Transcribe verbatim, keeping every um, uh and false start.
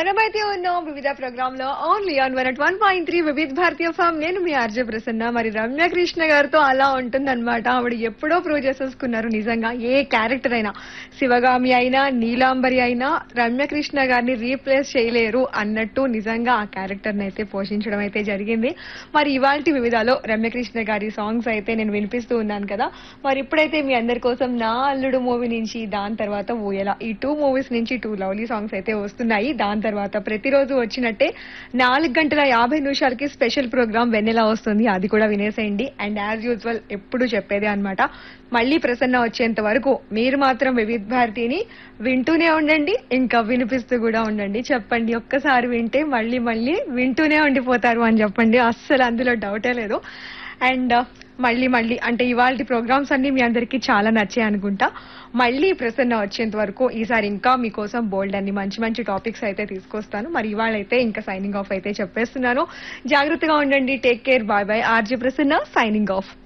మనమైతే ఉన్నాం వివిధ ప్రోగ్రామ్ లో only on one at one point three వివిధ భారతీయ ఫామ్. నేను మీ ఆర్జే ప్రసన్న. మరి రమ్య కృష్ణ గారితో అలా ఉంటుందన్నమాట. ఆవిడ ఎప్పుడో ప్రూవ్ చేసేసుకున్నారు నిజంగా. ఏ క్యారెక్టర్ అయినా, శివగామి అయినా నీలాంబరి అయినా రమ్య కృష్ణ గారిని రీప్లేస్ చేయలేరు అన్నట్టు నిజంగా ఆ క్యారెక్టర్ ని అయితే పోషించడం అయితే జరిగింది. మరి ఇవాల్టి వివిధలో రమ్యకృష్ణ గారి సాంగ్స్ అయితే నేను వినిపిస్తూ ఉన్నాను కదా. మరి ఇప్పుడైతే మీ అందరి కోసం నా అల్లుడు మూవీ నుంచి, దాని తర్వాత ఊయల, ఈ టూ మూవీస్ నుంచి టూ లవ్లీ సాంగ్స్ అయితే వస్తున్నాయి. దాని తర్వాత ప్రతిరోజు వచ్చినట్టే నాలుగు గంటల యాభై నిమిషాలకి స్పెషల్ ప్రోగ్రామ్ వెన్నెలా వస్తుంది, అది కూడా వినేసేయండి. అండ్ యాజ్ యూజువల్ ఎప్పుడు చెప్పేదే అన్నమాట, మళ్ళీ ప్రసన్న వచ్చేంత వరకు మీరు మాత్రం వివిధ భారతిని వింటూనే ఉండండి, ఇంకా వినిపిస్తూ కూడా ఉండండి. చెప్పండి, ఒక్కసారి వింటే మళ్ళీ మళ్ళీ వింటూనే ఉండిపోతారు అని చెప్పండి, అస్సలు అందులో డౌటే లేదు. అండ్ మళ్ళీ మళ్ళీ అంటే ఇవాళ ప్రోగ్రామ్స్ అన్ని మీ అందరికీ చాలా నచ్చాయి అనుకుంటా. మళ్ళీ ప్రసన్న వచ్చేంత వరకు ఈసారి ఇంకా మీకోసం బోల్డ్ అన్ని మంచి మంచి టాపిక్స్ అయితే తీసుకొస్తాను. మరి ఇవాళ అయితే ఇంకా సైనింగ్ ఆఫ్ అయితే చెప్పేస్తున్నాను. జాగ్రత్తగా ఉండండి, take care, bye bye. RJ Prasanna signing off.